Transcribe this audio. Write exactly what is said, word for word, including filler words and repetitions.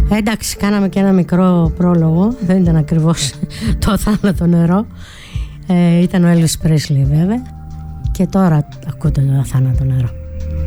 Εντάξει, κάναμε και ένα μικρό πρόλογο. Δεν ήταν ακριβώς το Αθάνατο νερό. ε, Ήταν ο Elvis Presley βέβαια. Και τώρα ακούτε το Αθάνατο νερό.